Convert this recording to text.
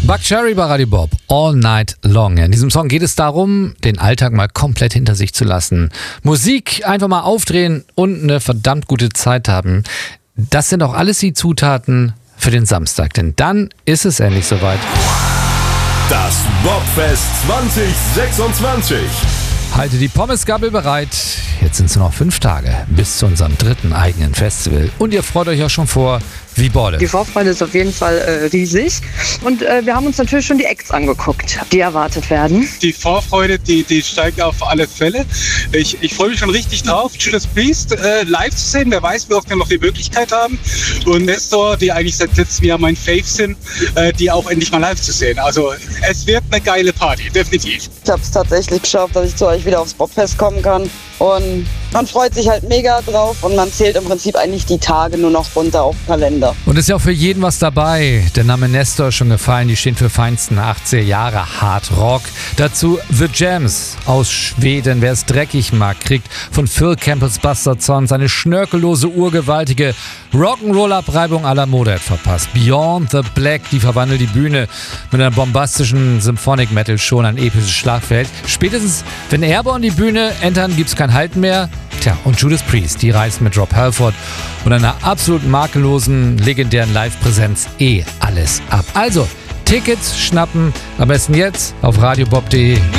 Buckcherry bei Radio Bob, All Night Long. In diesem Song geht es darum, den Alltag mal komplett hinter sich zu lassen. Musik einfach mal aufdrehen und eine verdammt gute Zeit haben. Das sind auch alles die Zutaten für den Samstag, denn dann ist es endlich soweit. Das Bobfest 2026. Halte die Pommesgabel bereit. Jetzt sind es nur noch 5 Tage bis zu unserem 3. eigenen Festival. Und ihr freut euch auch schon vor wie Bolle. Die Vorfreude ist auf jeden Fall riesig. Und wir haben uns natürlich schon die Acts angeguckt, die erwartet werden. Die Vorfreude, die steigt auf alle Fälle. Ich freue mich schon richtig drauf, Judas Priest live zu sehen. Wer weiß, wie oft wir noch die Möglichkeit haben. Und Nestor, die eigentlich seit letztem Jahr mein Fave sind, die auch endlich mal live zu sehen. Also es wird eine geile Party, definitiv. Ich habe es tatsächlich geschafft, dass ich zu euch wieder aufs Bobfest kommen kann. Und man freut sich halt mega drauf und man zählt im Prinzip eigentlich die Tage nur noch runter auf den Kalender. Und es ist ja auch für jeden was dabei. Der Name Nestor ist schon gefallen, die stehen für feinsten 80er Jahre Hard Rock. Dazu The Jams aus Schweden. Wer es dreckig mag, kriegt von Phil Campbells Bastard Sons eine schnörkellose, urgewaltige Rock'n'Roll-Abreibung à la Motorhead verpasst. Beyond the Black, die verwandelt die Bühne mit einer bombastischen Symphonic Metal Show in ein episches Schlagfeld. Spätestens, wenn Airborne die Bühne entern, gibt's kein Halten mehr. Tja, und Judas Priest, die reißen mit Rob Halford und einer absolut makellosen, legendären Live-Präsenz alles ab. Also, Tickets schnappen, am besten jetzt auf radiobob.de.